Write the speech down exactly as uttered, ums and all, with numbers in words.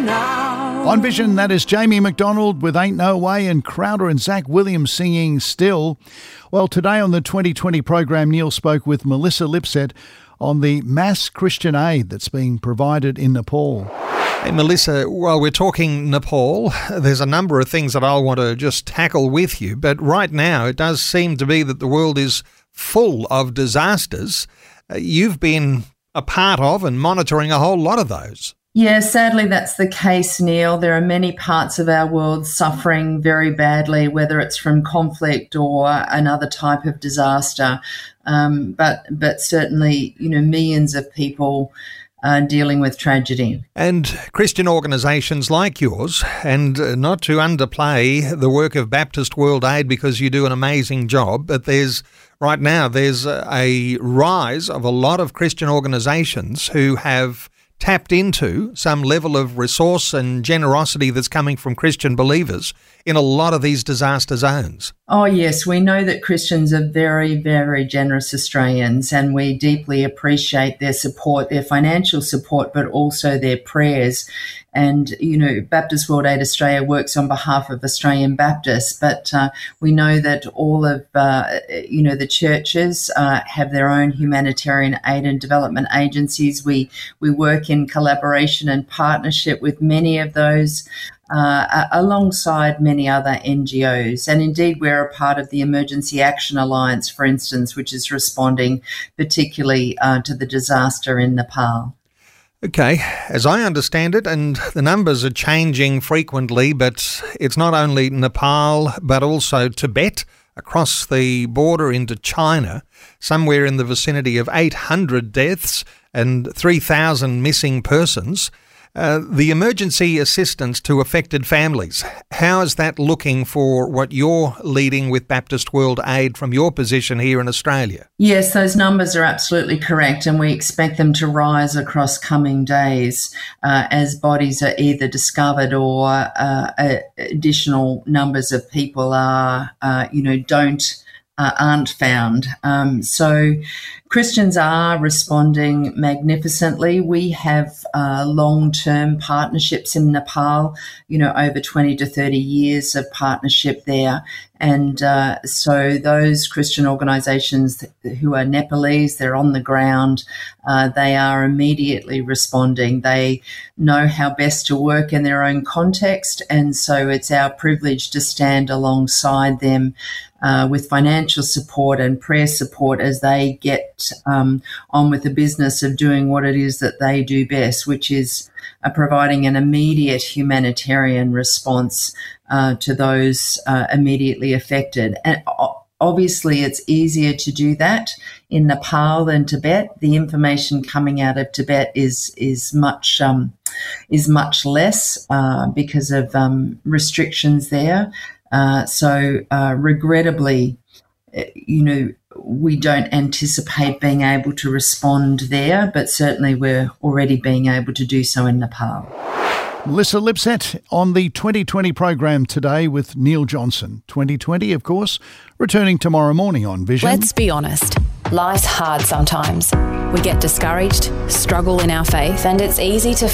now. On Vision, that is Jamie McDonald with Ain't No Way and Crowder and Zach Williams singing Still. Well, today on the twenty twenty program, Neil spoke with Melissa Lipset on the mass Christian aid that's being provided in Nepal. Hey Melissa, while we're talking Nepal, there's a number of things that I want to just tackle with you, but right now it does seem to be that the world is full of disasters. Uh, you've been a part of and monitoring a whole lot of those. Yeah, sadly that's the case, Neil. There are many parts of our world suffering very badly, whether it's from conflict or another type of disaster. Um, but but certainly, you know, millions of people Uh, dealing with tragedy. And Christian organisations like yours, and uh, not to underplay the work of Baptist World Aid because you do an amazing job, but there's right now there's a, a rise of a lot of Christian organisations who have tapped into some level of resource and generosity that's coming from Christian believers in a lot of these disaster zones. Oh, yes. We know that Christians are very, very generous Australians, and we deeply appreciate their support, their financial support, but also their prayers. And, you know, Baptist World Aid Australia works on behalf of Australian Baptists, but uh, we know that all of, uh, you know, the churches uh, have their own humanitarian aid and development agencies. We, we work in collaboration and partnership with many of those Uh, alongside many other N G Os. And indeed, we're a part of the Emergency Action Alliance, for instance, which is responding particularly uh, to the disaster in Nepal. Okay, as I understand it, and the numbers are changing frequently, but it's not only Nepal, but also Tibet, across the border into China, somewhere in the vicinity of eight hundred deaths and three thousand missing persons. Uh, the emergency assistance to affected families, how is that looking for what you're leading with Baptist World Aid from your position here in Australia? Yes, those numbers are absolutely correct, and we expect them to rise across coming days uh, as bodies are either discovered or uh, additional numbers of people are, uh, you know, don't Uh, aren't found. Um, so Christians are responding magnificently. We have uh, long-term partnerships in Nepal, you know, over twenty to thirty years of partnership there. And uh, so those Christian organisations who are Nepalese, they're on the ground, uh, they are immediately responding. They know how best to work in their own context, and so it's our privilege to stand alongside them Uh, with financial support and prayer support as they get um, on with the business of doing what it is that they do best, which is uh, providing an immediate humanitarian response uh, to those uh, immediately affected. And obviously it's easier to do that in Nepal than Tibet. The information coming out of Tibet is is much um, is much less uh, because of um, restrictions there. Uh, so uh, regrettably, you know, we don't anticipate being able to respond there, but certainly we're already being able to do so in Nepal. Melissa Lipset on the twenty twenty program today with Neil Johnson. twenty twenty, of course, returning tomorrow morning on Vision. Let's be honest. Life's hard sometimes. We get discouraged, struggle in our faith, and it's easy to